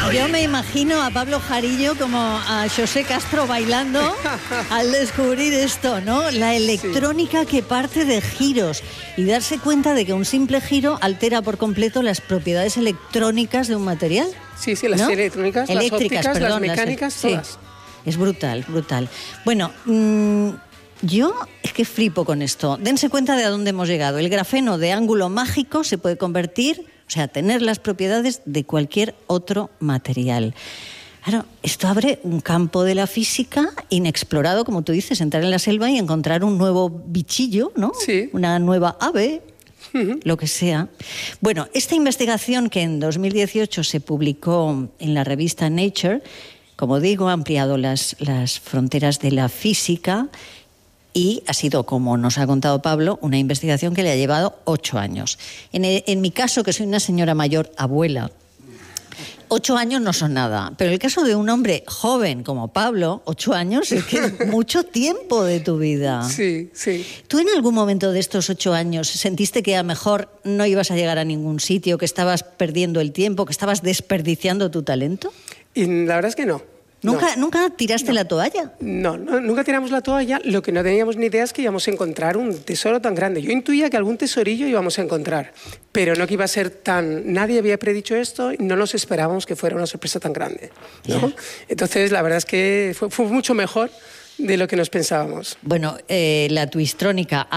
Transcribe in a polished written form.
Yo me imagino a Pablo Jarillo como a José Castro bailando al descubrir esto, ¿no? La electrónica que parte de giros y darse cuenta de que un simple giro altera por completo las propiedades electrónicas de un material. Sí, las ¿no? eléctricas, las ópticas, perdón, las mecánicas, todas. Sí. Es brutal, brutal. Bueno, yo es que flipo con esto. Dense cuenta de a dónde hemos llegado. El grafeno de ángulo mágico se puede convertir, o sea, tener las propiedades de cualquier otro material. Claro, esto abre un campo de la física inexplorado, como tú dices, entrar en la selva y encontrar un nuevo bichillo, ¿no? Sí. Una nueva ave, lo que sea. Bueno, esta investigación que en 2018 se publicó en la revista Nature, como digo, ha ampliado las fronteras de la física. Y ha sido, como nos ha contado Pablo, una investigación que le ha llevado 8 años. En mi caso, que soy una señora mayor, abuela, 8 años no son nada. Pero en el caso de un hombre joven como Pablo, 8 años es que es mucho tiempo de tu vida. Sí, sí. ¿Tú en algún momento de estos 8 años sentiste que a lo mejor no ibas a llegar a ningún sitio, que estabas perdiendo el tiempo, que estabas desperdiciando tu talento? Y la verdad es que no. ¿Nunca tiraste la toalla? No, nunca tiramos la toalla. Lo que no teníamos ni idea es que íbamos a encontrar un tesoro tan grande. Yo intuía que algún tesorillo íbamos a encontrar, pero no que iba a ser tan... Nadie había predicho esto y no nos esperábamos que fuera una sorpresa tan grande, ¿no? Entonces, la verdad es que fue mucho mejor de lo que nos pensábamos. Bueno, la twistrónica